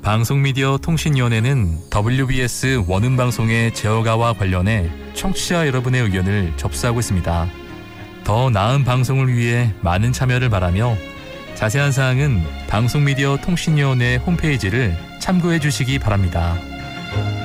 방송미디어통신위원회는 WBS 원음방송의 제어가와 관련해 청취자 여러분의 의견을 접수하고 있습니다. 더 나은 방송을 위해 많은 참여를 바라며 자세한 사항은 방송미디어통신위원회 홈페이지를 참고해 주시기 바랍니다.